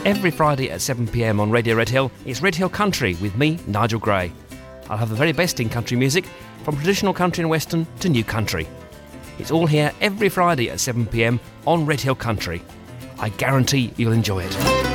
Every Friday at 7pm on Radio Red Hill, it's Red Hill Country with me, Nigel Gray. I'll have the very best in country music, from traditional country and western to new country. It's all here every Friday at 7pm on Red Hill Country. I guarantee you'll enjoy it.